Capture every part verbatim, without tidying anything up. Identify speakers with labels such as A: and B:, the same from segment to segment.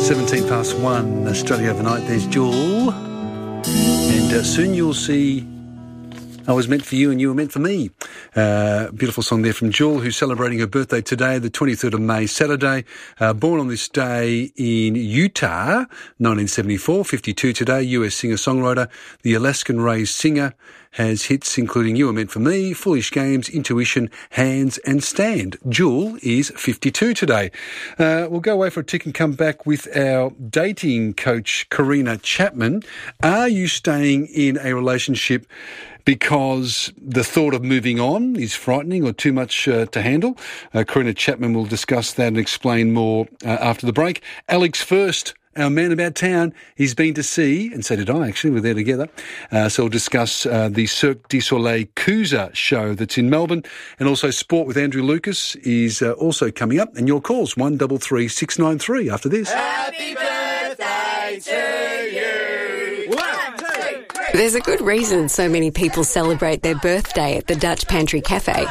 A: seventeen past one, Australia Overnight. There's Jewel. And uh, soon you'll see I Was Meant for You and You Were Meant for Me. Uh, beautiful song there from Jewel, who's celebrating her birthday today, the twenty-third of May, Saturday. Uh, born on this day in Utah, nineteen seventy-four, fifty-two today, U S singer-songwriter. The Alaskan-raised singer has hits including You Were Meant for Me, Foolish Games, Intuition, Hands and Stand. Jewel is fifty-two today. Uh, we'll go away for a tick and come back with our dating coach, Karina Chapman. Are you staying in a relationship because the thought of moving on is frightening or too much uh, to handle? Uh, Karina Chapman will discuss that and explain more uh, after the break. Alex First, our man about town, he's been to see, and so did I actually, we're there together. Uh, so we'll discuss uh, the Cirque du Soleil Coosa show that's in Melbourne, and also Sport with Andrew Lucas is uh, also coming up. And your calls, one double three six nine three after this.
B: Happy birthday to you! One, two, three!
C: There's a good reason so many people celebrate their birthday at the Dutch Pantry Cafe.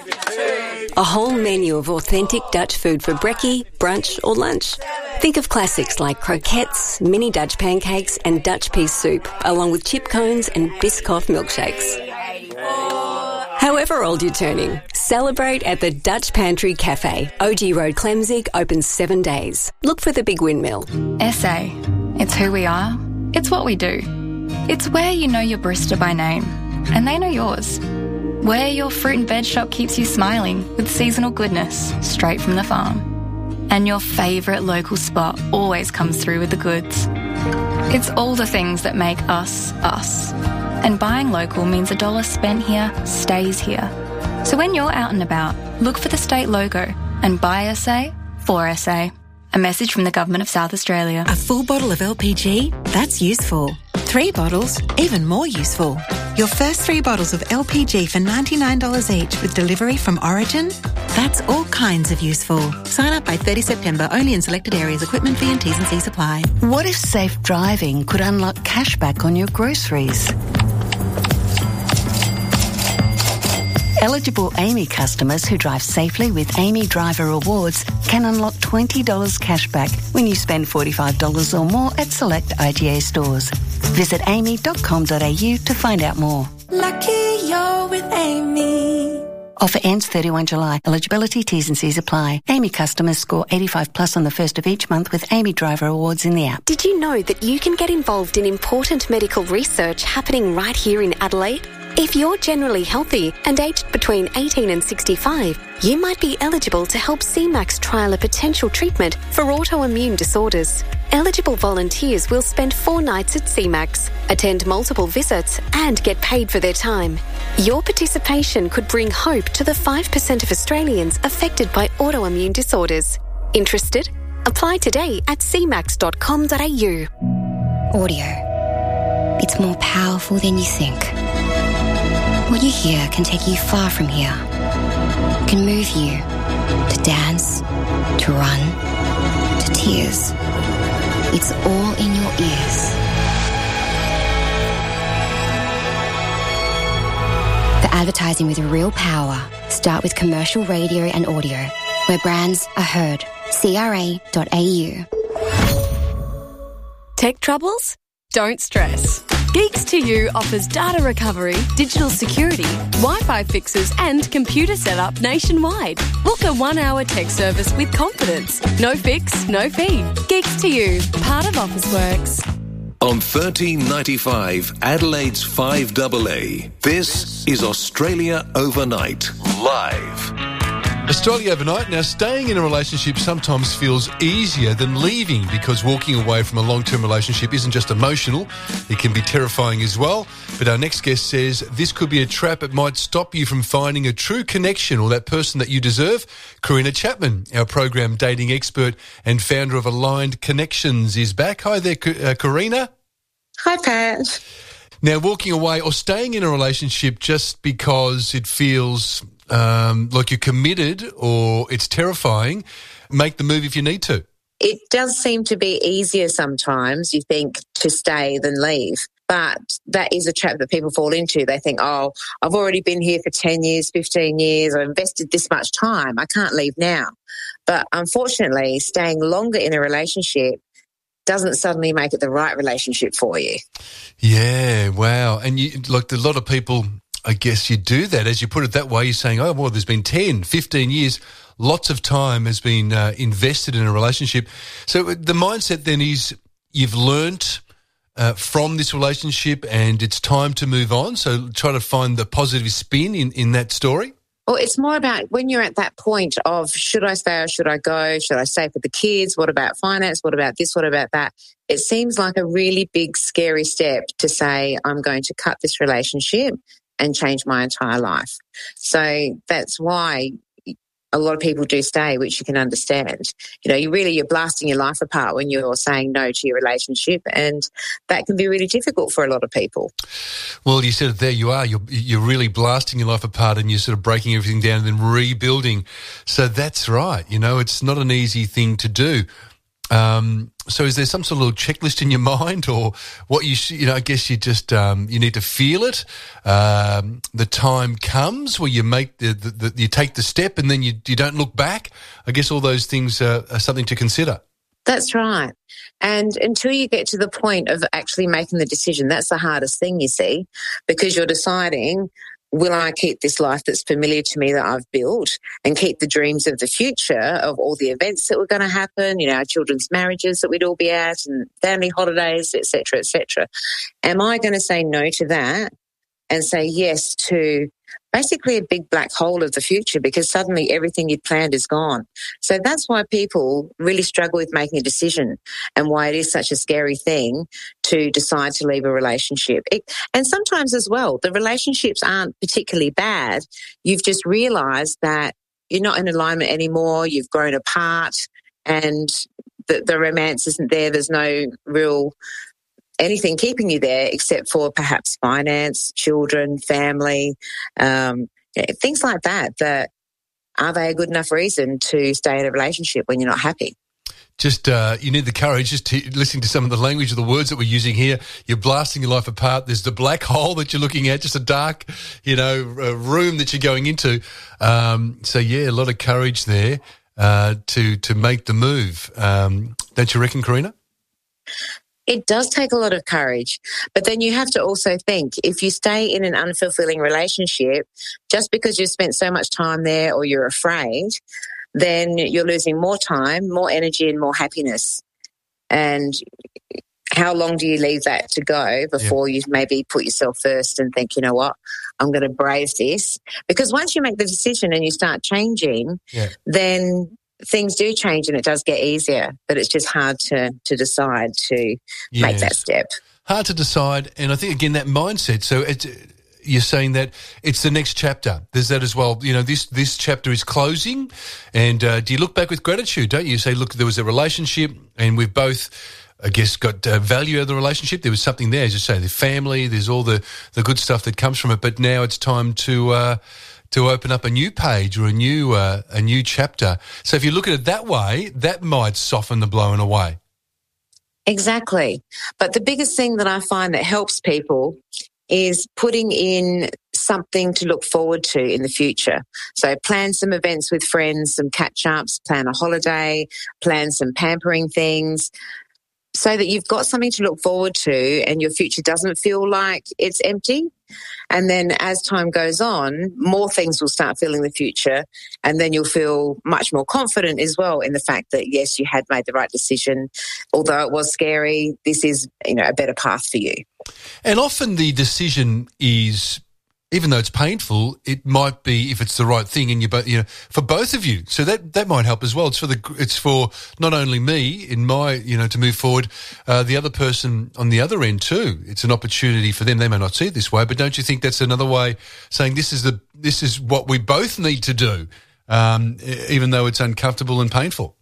C: A whole menu of authentic Dutch food for brekkie, brunch or lunch. Think of classics like croquettes, mini Dutch pancakes and Dutch pea soup, along with chip cones and Biscoff milkshakes. However old you're turning, celebrate at the Dutch Pantry Cafe. O G Road, Clemzig, open seven days. Look for the big windmill.
D: S A. It's who we are. It's what we do. It's where you know your barista by name, and they know yours. Where your fruit and veg shop keeps you smiling with seasonal goodness straight from the farm. And your favourite local spot always comes through with the goods. It's all the things that make us, us. And buying local means a dollar spent here stays here. So when you're out and about, look for the state logo and buy S A for S A. A message from the Government of South Australia.
E: A full bottle of L P G? That's useful. Three bottles? Even more useful. Your first three bottles of L P G for ninety-nine dollars each with delivery from Origin? That's all kinds of useful. Sign up by thirtieth of September, only in selected areas. Equipment fee and T's and C's apply.
F: What if safe driving could unlock cashback on your groceries? Eligible Amy customers who drive safely with Amy Driver Rewards can unlock twenty dollars cashback when you spend forty-five dollars or more at select I G A stores. Visit amy dot com dot a u to find out more.
B: Lucky you're with Amy.
F: Offer ends thirty-first of July. Eligibility, T's and C's apply. Amy customers score eighty-five plus on the first of each month with Amy Driver Awards in the app.
C: Did you know that you can get involved in important medical research happening right here in Adelaide? If you're generally healthy and aged between eighteen and sixty-five, you might be eligible to help C MAX trial a potential treatment for autoimmune disorders. Eligible volunteers will spend four nights at C MAX, attend multiple visits and get paid for their time. Your participation could bring hope to the five percent of Australians affected by autoimmune disorders. Interested? Apply today at c max dot com dot a u.
G: Audio. It's more powerful than you think. What you hear can take you far from here. It can move you to dance, to run, to tears. It's all in your ears. For advertising with real power, start with commercial radio and audio, where brands are heard. c r a dot a u.
C: Tech troubles? Don't stress. Geeks to You offers data recovery, digital security, Wi-Fi fixes and computer setup nationwide. Book a one-hour tech service with confidence. No fix, no fee. Geeks to You, part of Officeworks.
H: On thirteen ninety-five, Adelaide's five A A, this is Australia Overnight, live.
I: Australia Overnight. Now, staying in a relationship sometimes feels easier than leaving because walking away from a long-term relationship isn't just emotional, it can be terrifying as well. But our next guest says this could be a trap that might stop you from finding a true connection or that person that you deserve. Karina Chapman, our program dating expert and founder of Aligned Connections, is back. Hi there, uh, Karina.
J: Hi, Pat.
I: Now, walking away or staying in a relationship just because it feels um, like you're committed or it's terrifying, make the move if you need to.
J: It does seem to be easier sometimes, you think, to stay than leave. But that is a trap that people fall into. They think, oh, I've already been here for ten years, fifteen years, I've invested this much time, I can't leave now. But unfortunately, staying longer in a relationship doesn't suddenly make it the right relationship for you.
I: Yeah, wow. And you, like a lot of people, I guess you do that. As you put it that way, you're saying, oh, well, there's been ten, fifteen years, lots of time has been uh, invested in a relationship. So the mindset then is you've learnt uh, from this relationship and it's time to move on. So try to find the positive spin in, in that story.
J: Well, it's more about when you're at that point of should I stay or should I go? Should I stay for the kids? What about finance? What about this? What about that? It seems like a really big, scary step to say I'm going to cut this relationship and change my entire life. So that's why a lot of people do stay, which you can understand. You know, you really, you're blasting your life apart when you're saying no to your relationship, and that can be really difficult for a lot of people.
I: Well, you said it there, you are. You're, you're really blasting your life apart and you're sort of breaking everything down and then rebuilding. So that's right. You know, it's not an easy thing to do. Um, so is there some sort of little checklist in your mind, or what you, sh- you know, I guess you just, um, you need to feel it. Um, the time comes where you make the, the, the, you take the step and then you, you don't look back. I guess all those things are, are something to consider.
J: That's right. And until you get to the point of actually making the decision, that's the hardest thing, you see, because you're deciding, will I keep this life that's familiar to me that I've built and keep the dreams of the future of all the events that were going to happen, you know, our children's marriages that we'd all be at and family holidays, et cetera, et cetera. Am I going to say no to that and say yes to basically a big black hole of the future, because suddenly everything you'd planned is gone? So that's why people really struggle with making a decision and why it is such a scary thing to decide to leave a relationship. It, and sometimes as well, the relationships aren't particularly bad. You've just realised that you're not in alignment anymore, you've grown apart, and the, the romance isn't there. There's no real anything keeping you there except for perhaps finance, children, family, um, things like that. That are they a good enough reason to stay in a relationship when you're not happy?
I: Just uh, you need the courage just to listening to some of the language of the words that we're using here. You're blasting your life apart. There's the black hole that you're looking at, just a dark, you know, uh, room that you're going into. Um, so yeah, a lot of courage there uh, to to make the move. Um, don't you reckon, Karina?
J: It does take a lot of courage, but then you have to also think, if you stay in an unfulfilling relationship, just because you've spent so much time there or you're afraid, then you're losing more time, more energy and more happiness. And how long do you leave that to go before yeah. you maybe put yourself first and think, you know what, I'm going to brave this? Because once you make the decision and you start changing, yeah. then things do change and it does get easier, but it's just hard to, to decide to yes. make that step.
I: Hard to decide. And I think, again, that mindset. So it's, you're saying that it's the next chapter. There's that as well. You know, this this chapter is closing. And uh, do you look back with gratitude, don't you? You say, look, there was a relationship and we've both, I guess, got uh, value out of the relationship. There was something there, as you say, the family, there's all the, the good stuff that comes from it. But now it's time to uh, to open up a new page or a new uh, a new chapter. So if you look at it that way, that might soften the blow in a way.
J: Exactly. But the biggest thing that I find that helps people is putting in something to look forward to in the future. So plan some events with friends, some catch-ups, plan a holiday, plan some pampering things, so that you've got something to look forward to and your future doesn't feel like it's empty. And then as time goes on, more things will start filling the future, and then you'll feel much more confident as well in the fact that, yes, you had made the right decision. Although it was scary, this is, you know, a better path for you.
I: And often the decision is, even though it's painful, it might be, if it's the right thing, and you both, you know, for both of you. So that that might help as well. It's for the, it's for not only me in my, you know, to move forward, uh, the other person on the other end too. It's an opportunity for them. They may not see it this way, but don't you think that's another way saying this is the this is what we both need to do, um, even though it's uncomfortable and painful?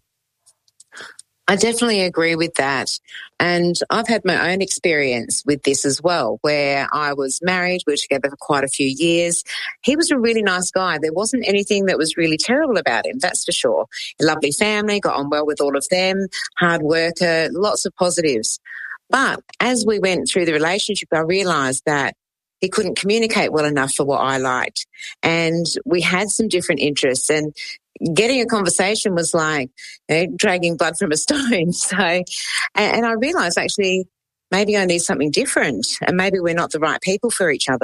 J: I definitely agree with that. And I've had my own experience with this as well, where I was married, we were together for quite a few years. He was a really nice guy. There wasn't anything that was really terrible about him, that's for sure. A lovely family, got on well with all of them, hard worker, lots of positives. But as we went through the relationship, I realised that he couldn't communicate well enough for what I liked. And we had some different interests, and getting a conversation was like, you know, dragging blood from a stone. So, and, and I realised actually maybe I need something different, and maybe we're not the right people for each other.